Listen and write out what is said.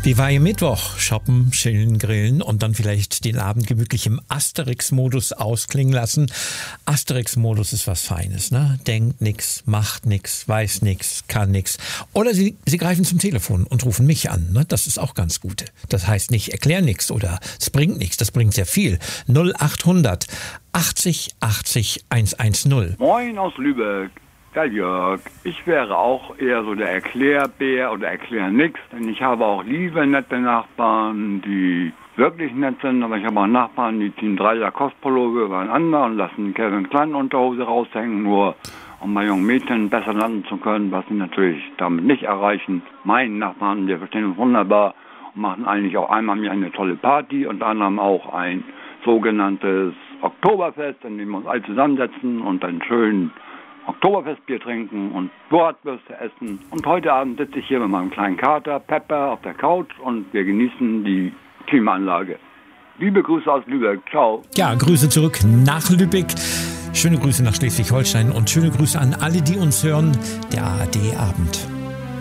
Wie war Ihr Mittwoch? Shoppen, chillen, grillen und dann vielleicht den Abend gemütlich im Asterix-Modus ausklingen lassen. Asterix-Modus ist was Feines, ne? Denkt nix, macht nix, weiß nix, kann nix. Oder Sie greifen zum Telefon und rufen mich an, ne? Das ist auch ganz gut. Das heißt nicht, erklär nix oder es bringt nix, das bringt sehr viel. 0800 80 80 110. Moin aus Lübeck. Ja, Jörg, ich wäre auch eher so der Erklärbär oder Erklär-Nix, denn ich habe auch liebe, nette Nachbarn, die wirklich nett sind, aber ich habe auch Nachbarn, die ziehen 3 Lacoste-Pullover übereinander und lassen Kevin Klein Unterhose raushängen, nur um bei jungen Mädchen besser landen zu können, was sie natürlich damit nicht erreichen. Meine Nachbarn, wir verstehen uns wunderbar und machen eigentlich auch einmal im Jahr eine tolle Party, unter anderem auch ein sogenanntes Oktoberfest, in dem wir uns alle zusammensetzen und dann schön Oktoberfestbier trinken und Bratwürste essen. Und heute Abend sitze ich hier mit meinem kleinen Kater Pepper auf der Couch und wir genießen die Klimaanlage. Liebe Grüße aus Lübeck. Ciao. Ja, Grüße zurück nach Lübeck. Schöne Grüße nach Schleswig-Holstein und schöne Grüße an alle, die uns hören. Der ARD Abend.